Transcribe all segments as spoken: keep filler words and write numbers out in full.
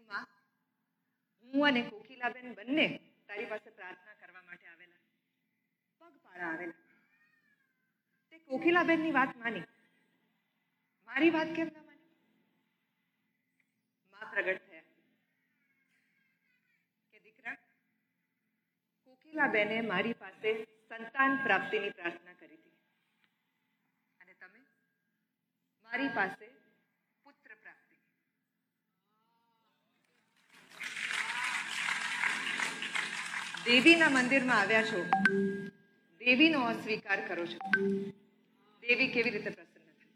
માં હું અને કોકિલાબેન બંને તારી પાસે પ્રાર્થના કરવા માટે આવેલા, પગપાળા આવેલા. તે કોકિલાબેનની વાત માની, મારી વાત કેમ ના માની? માં પ્રગટ થયા કે દીકરા, કોકિલાબેને મારી પાસે સંતાન પ્રાપ્તિની પ્રાર્થના કરી હતી અને તમે મારી પાસે પુત્ર પ્રાપ્તિ. દેવીના મંદિરમાં આવ્યા છો, દેવીનો અસ્વીકાર કરો છો. દેવી કેવી રીતે પ્રસન્ન થઈ?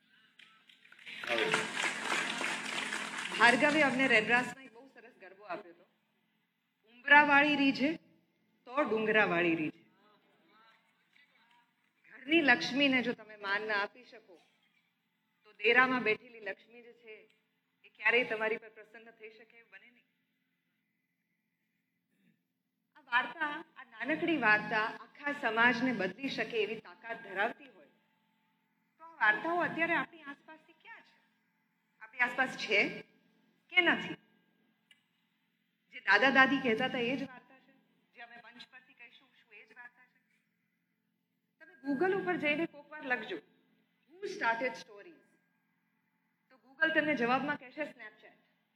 ભાર્ગવે અમને રેડરાસમાં એક બહુ સરસ ગરબો આપ્યો હતો. ઉંબરાવાળી રીઝે તો ડુંગરાવાળી રીઝે. ઘરની લક્ષ્મીને જો તમે માન ના આપી શકો તો ડેરામાં બેઠેલી લક્ષ્મી જે છે એ ક્યારેય તમારી પર પ્રસન્ન થઈ શકે એવું બને નહીં. આ વાર્તા, આ નાનકડી વાર્તા આખા સમાજને બદલી શકે એવી તાકાત ધરાવતી હોય તો આ વાર્તાઓ અત્યારે આપણી આસપાસથી ક્યાં છે? આપણી આસપાસ છે કે નથી? જે દાદા દાદી કહેતા હતા એ જ વાર્તા છે? જે અમે મંચ પરથી કહીશું શું એ જ વાર્તા છે? તમે ગૂગલ ઉપર જઈને કોક વાર લખજો હુ સ્ટાર્ટેડ સ્ટોરીઝ, તો ગૂગલ તમને જવાબમાં કહેશે સ્નેપચેટ.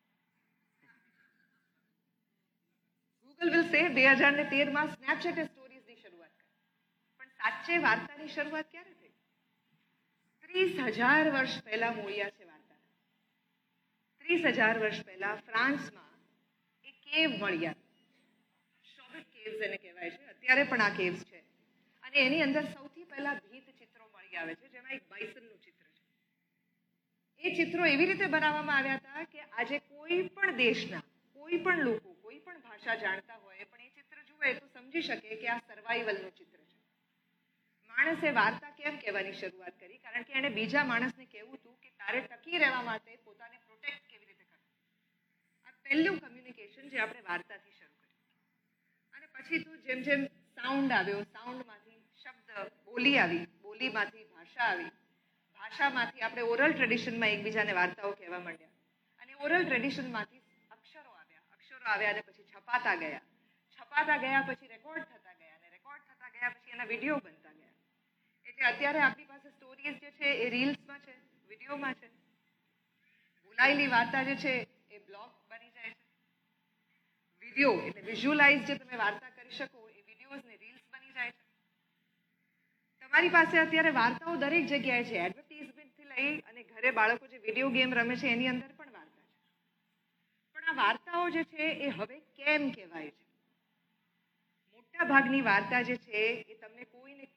ગૂગલ વિલ સે બે હજાર ને તેર માં સ્નેપચેટે સ્ટોરીઝની શરૂઆત કરી. પણ સાચે વાર્તાની શરૂઆત ક્યારે થઈ? ત્રીસ હજાર વર્ષ પહેલા મૂળિયા છે વાર્તા. ત્રીસ હજાર વર્ષ પહેલા ફ્રાન્સમાં એક કેવ મળ્યા. શોબિટ કેવ્સ એને કહેવાય છે. અત્યારે પણ આ કેવ્સ છે અને એની અંદર સૌથી પહેલા ભીંત ચિત્રો મળી આવે છે, જેમાં એક બાઇસનનું ચિત્ર છે. એ ચિત્રો એવી રીતે બનાવવામાં આવ્યા હતા કે આજે કોઈ પણ દેશના કોઈ પણ લોકો કોઈ પણ ભાષા જાણતા હોય પણ એ ચિત્ર જુએ તો સમજી શકે કે આ સર્વાઈવલનું ચિત્ર છે. માણસે વાર્તા કેમ કહેવાની શરૂઆત કરી? કારણ કે એણે બીજા માણસને કહેવું હતું કે તારે ટકી રહેવા માટે પોતાને પ્રોટેક્ટ કેવી રીતે કરવું. આ પહેલું કમ્યુનિકેશન જે આપણે વાર્તાથી શરૂ કર્યું. અને પછી તો જેમ જેમ સાઉન્ડ આવ્યો, સાઉન્ડમાંથી શબ્દ, બોલી આવી, બોલીમાંથી ભાષા આવી, ભાષામાંથી આપણે ઓરલ ટ્રેડિશનમાં એકબીજાને વાર્તાઓ કહેવા માંડ્યા અને ઓરલ ટ્રેડિશનમાંથી અક્ષરો આવ્યા, અક્ષરો આવ્યા અને પછી છપાતા ગયા, છપાતા ગયા પછી રેકોર્ડ થતા ગયા અને રેકોર્ડ થતા ગયા પછી એના વિડીયો બનતા ગયા. એટલે અત્યારે આપણી પાસે સ્ટોરીઝ જે છે એ રીલ્સમાં છે, વિડીયોમાં છે. ભૂલાયેલી વાર્તા જે છે એ બ્લોગ બની જાય છે. વિડીયો એટલે વિઝ્યુઅલાઇઝ જે તમે વાર્તા કરી શકો એ વિડીયોઝ ને રીલ્સ બની જાય છે. તમારી પાસે અત્યારે વાર્તાઓ દરેક જગ્યાએ છે. એડવર્ટાઇઝમેન્ટથી લઈ અને ઘરે બાળકો જે વિડીયો ગેમ રમે છે એની અંદર પણ વાર્તા છે. પણ આ વાર્તાઓ જે છે એ હવે કેમ કહેવાય છે? મોટા ભાગની વાર્તા જે છે એ તમને કોઈ ને